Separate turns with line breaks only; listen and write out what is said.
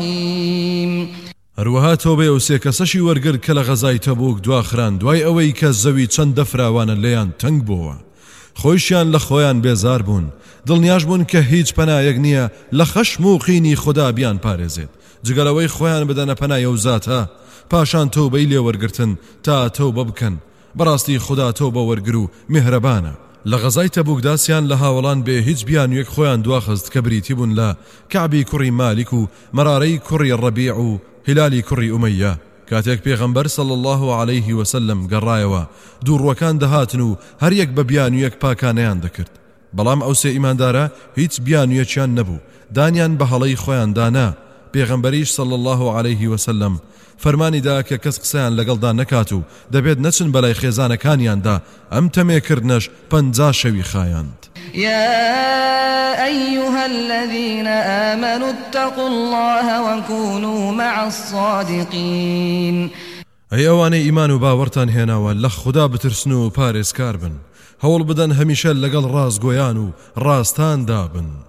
هەروەها تۆبێ و سێ کەسەشی وەرگر کە لە غەزای تەبوک دواخران دوای ئەوەی کە زەوی چەند دەفراوانە لێیان تەنگ بووە. خۆیشیان لە خۆیان بێزار بوون، دڵنیاش بوون کە هیچ پەنایەک نییە لە خەشم و قینی خوددا بیان پارێزێت جگەلەوەی خۆیان بدەنە پەنایە و زاتە، پاشان تۆبەی لێوەرگرتن تا تۆبە بکەن. بەڕاستی خوددا تۆبە وەرگر و میهرەبانە. لە غەزای تەبوکداسیان لە هاوڵان بێ هیچ بیانویەک خۆیان دواخست کە بریتی بوون لە کەعبی کوڕی مالیک و مەرارەی کوڕی ڕەبیع و هیلالی کوڕی ئومەیە. کاتێک پێغەمبەر صلی الله عليه وسلم گەڕایەوە دووڕوەکان دەهاتن و هەر یەک بە بیانویەک پاکانەیان دەکرد، بەڵام ئەو سێ ئیماندارە هیچ بیانویەکیان نەبوو، دانیان بە هەڵەی خۆیان دانا. پێغەمبەریش صلی الله عليه وسلم فەرمانی دا کە کەس قسەیان لەگەڵدا نەکات و دەبێت نەچن بەلای خێزانەکانیاندا، ئەم تەمێکردنەش 50 شەوی خایاند.
يا أيها الذين آمنوا اتقوا الله وكونوا مع الصادقين.
ئەی ئەوانەی ئیمان و باوەڕتان هێناوە لە خوددا بترسن و پارێزکار بن، هەوڵ بدەن هەمیشە لەگەڵ ڕاستگۆیان و ڕاستاندا بن.